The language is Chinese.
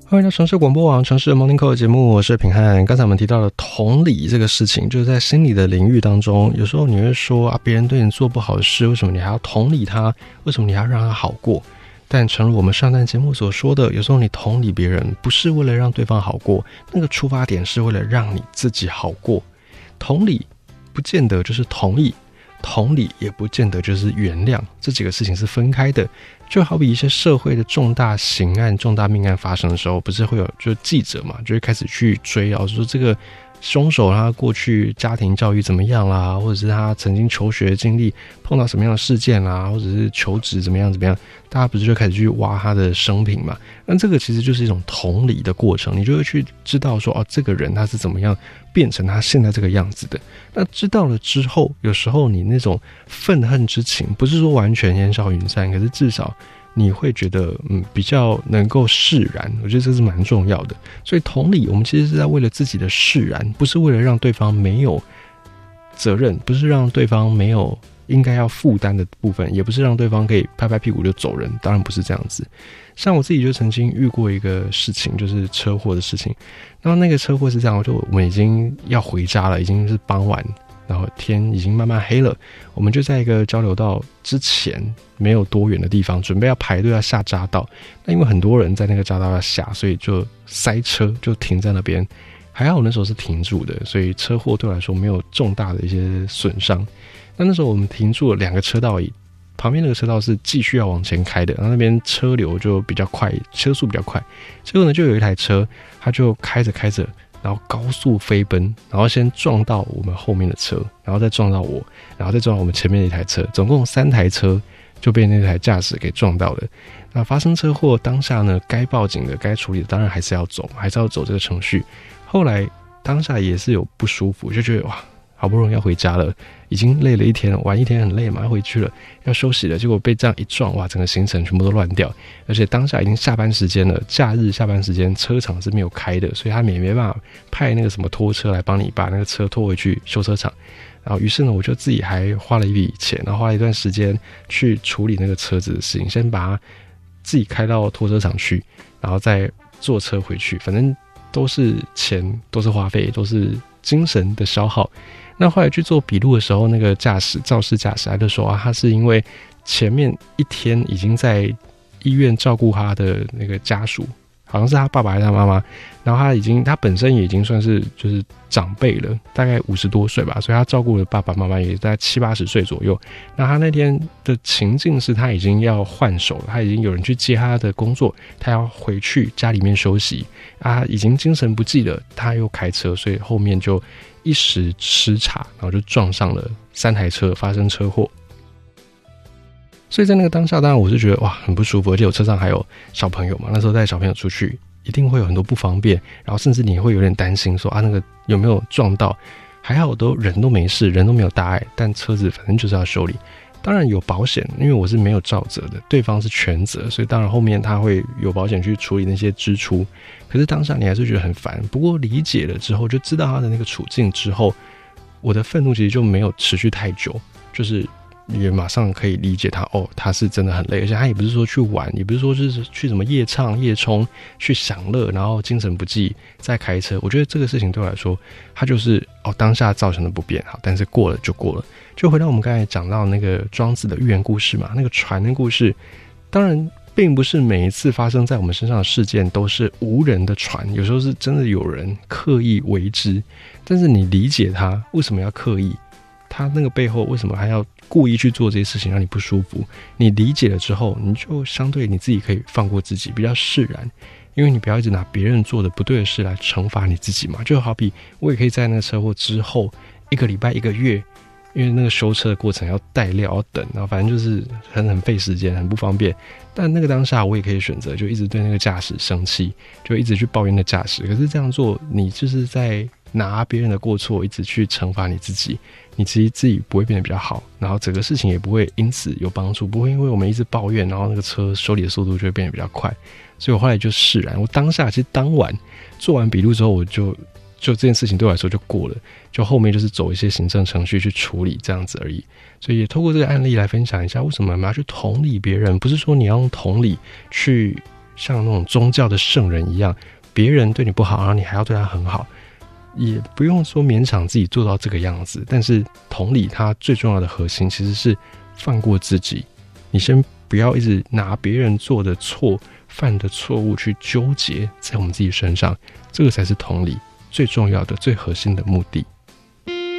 欢迎到城市广播网城市 Morning Call 的节目，我是品汉。刚才我们提到了同理这个事情，就是在心理的领域当中，有时候你会说啊，别人对你做不好的事，为什么你还要同理他？为什么你还要让他好过？但诚如我们上段节目所说的，有时候你同理别人，不是为了让对方好过，那个出发点是为了让你自己好过。同理不见得就是同意，同理也不见得就是原谅，这几个事情是分开的。就好比一些社会的重大刑案、重大命案发生的时候，不是会有就是记者嘛，就会开始去追啊，说这个凶手他过去家庭教育怎么样啦，或者是他曾经求学经历碰到什么样的事件啦，或者是求职怎么样，大家不是就开始去挖他的生平嘛？那这个其实就是一种同理的过程，你就会去知道说，哦，这个人他是怎么样变成他现在这个样子的。那知道了之后，有时候你那种愤恨之情，不是说完全烟消云散，可是至少你会觉得比较能够释然，我觉得这是蛮重要的。所以同理，我们其实是在为了自己的释然，不是为了让对方没有责任，不是让对方没有应该要负担的部分，也不是让对方可以拍拍屁股就走人，当然不是这样子。像我自己就曾经遇过一个事情，就是车祸的事情。然后那个车祸是这样，我们已经要回家了，已经是傍晚，然后天已经慢慢黑了，我们就在一个交流道之前没有多远的地方，准备要排队要下匝道。那因为很多人在那个匝道要下，所以就塞车，就停在那边。还好我那时候是停住的，所以车祸对我来说没有重大的一些损伤。那时候我们停住了2个车道而已，旁边那个车道是继续要往前开的，然后那边车流就比较快，车速比较快。结果呢，就有一台车，它就开着开着，然后高速飞奔，然后先撞到我们后面的车，然后再撞到我，然后再撞到我们前面的一台车，总共3台车就被那台驾驶给撞到了。那发生车祸当下呢，该报警的、该处理的，当然还是要走这个程序。后来当下也是有不舒服，就觉得哇，好不容易要回家了，已经累了一天了，玩一天很累嘛，要回去了，要休息了，结果被这样一撞，哇，整个行程全部都乱掉。而且当下已经下班时间了，假日下班时间车场是没有开的，所以他们也没办法派那个什么拖车来帮你把那个车拖回去修车厂。然后于是呢，我就自己还花了一笔钱，然后花了一段时间去处理那个车子的事情，先把它自己开到拖车场去，然后再坐车回去，反正都是钱，都是花费，都是精神的消耗。那后来去做笔录的时候，那个肇事驾驶他就说啊，他是因为前面一天已经在医院照顾他的那个家属，好像是他爸爸还是他妈妈，然后他本身也已经算是就是长辈了，大概50多岁吧，所以他照顾的爸爸妈妈也在70-80岁左右。那他那天的情境是他已经要换手了，他已经有人去接他的工作，他要回去家里面休息啊，已经精神不济了，他又开车，所以后面就一时失察，然后就撞上了3台车，发生车祸。所以在那个当下，当然我是觉得哇很不舒服，而且我车上还有小朋友嘛，那时候带小朋友出去一定会有很多不方便，然后甚至你会有点担心说啊那个有没有撞到。还好人都没事，人都没有大碍，但车子反正就是要修理。当然有保险，因为我是没有肇责的，对方是全责，所以当然后面他会有保险去处理那些支出。可是当下你还是觉得很烦，不过理解了之后，就知道他的那个处境之后，我的愤怒其实就没有持续太久，就是也马上可以理解他，哦，他是真的很累，而且他也不是说去玩，也不是说就是去什么夜唱夜冲去享乐，然后精神不济再开车。我觉得这个事情对我来说，他就是当下造成的不便，好，但是过了就过了。就回到我们刚才讲到那个庄子的寓言故事嘛，那个船的故事，当然并不是每一次发生在我们身上的事件都是无人的船，有时候是真的有人刻意为之，但是你理解他为什么要刻意，他那个背后为什么还要故意去做这些事情让你不舒服，你理解了之后，你就相对你自己可以放过自己，比较释然。因为你不要一直拿别人做的不对的事来惩罚你自己嘛。就好比我也可以在那个车祸之后1个礼拜1个月，因为那个修车的过程要带料要等，然后反正就是很费时间，很不方便。但那个当下我也可以选择就一直对那个驾驶生气，就一直去抱怨那驾驶。可是这样做你就是在拿别人的过错一直去惩罚你自己，你其实自己不会变得比较好，然后整个事情也不会因此有帮助，不会因为我们一直抱怨，然后那个车修理的速度就会变得比较快。所以我后来就释然，我当下其实当晚做完笔录之后，我就这件事情对我来说就过了，就后面就是走一些行政程序去处理这样子而已。所以也透过这个案例来分享一下，为什么我们要去同理别人，不是说你要用同理去像那种宗教的圣人一样，别人对你不好，然后你还要对他很好，也不用说勉强自己做到这个样子。但是同理，它最重要的核心其实是放过自己。你先不要一直拿别人做的错、犯的错误去纠结在我们自己身上，这个才是同理最重要的、最核心的目的。